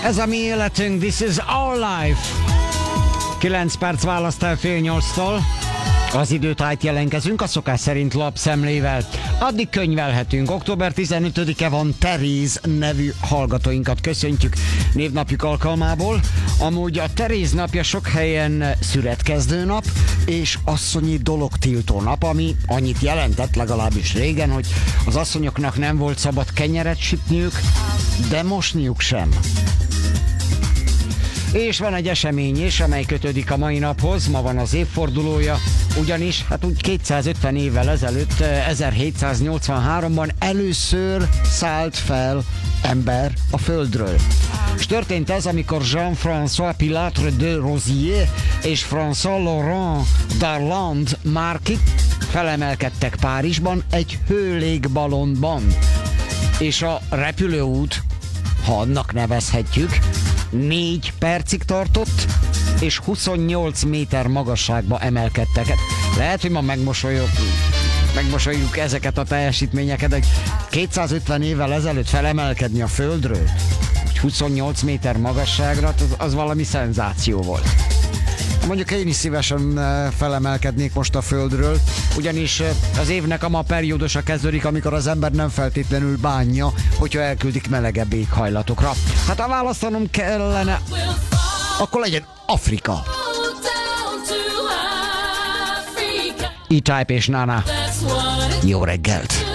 Ez a mi életünk, this is our life. 9 perc választ el fél 8-tól. Az időtájt jelentkezünk a szokás szerint lapszemlével. Addig könyvelhetünk. Október 15-e van, Teréz nevű hallgatóinkat köszöntjük névnapjuk alkalmából. Amúgy a Teréz napja sok helyen születkezdő nap és asszonyi dologtiltó nap, ami annyit jelentett legalábbis régen, hogy az asszonyoknak nem volt szabad kenyeret sütniük, de mosniuk sem. És van egy esemény is, amely kötődik a mai naphoz, ma van az évfordulója, ugyanis hát úgy 250 évvel ezelőtt, 1783-ban először szállt fel ember a földről. És történt ez, amikor Jean-François Pilatre de Rosier és François Laurent d'Arlande már felemelkedtek Párizsban egy hőlégballonban. És a repülőút, ha annak nevezhetjük, 4 percig tartott, és 28 méter magasságba emelkedtek. Lehet, hogy ma megmosolyogjuk ezeket a teljesítményeket, de 250 évvel ezelőtt felemelkedni a földről, 28 méter magasságra, az valami szenzáció volt. Mondjuk én is szívesen felemelkednék most a földről, ugyanis az évnek a ma periódusa kezdődik, amikor az ember nem feltétlenül bánja, hogyha elküldik melegebb éghajlatokra. Hát ha választanom kellene, akkor legyen Afrika. E-Type és Nana. Jó reggelt!